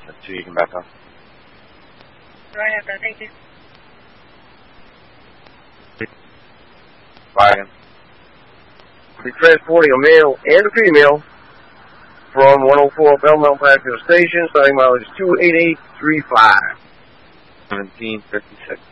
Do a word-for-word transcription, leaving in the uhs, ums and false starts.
That's two, you can back off. Do I have that? Thank you. Wagon. Be transporting a male and a female from one oh four Belmont Plateau Station, starting mileage two eight eight three five. seventeen fifty-six.